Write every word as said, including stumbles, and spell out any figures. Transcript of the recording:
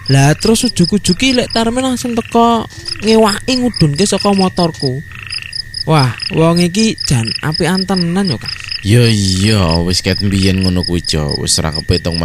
Lah terus ujug-ujugi lek Tarmin langsung teko ngewaki ngudunke saka motorku. Wah, wong iki jan apian tenan yo, Kang. Ya iya, wis ket mbiyen ngono kuwi, Jo. Wis ora kepitung